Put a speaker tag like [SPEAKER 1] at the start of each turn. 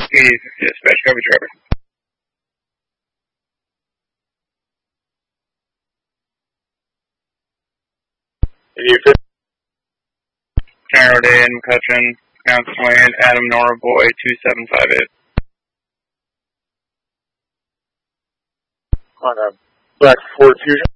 [SPEAKER 1] Dispatch, copy, driver. Narrow Day in McCutcheon, Mount Swain, Adam Nora Boy, 2758.
[SPEAKER 2] On a Black Ford Fusion.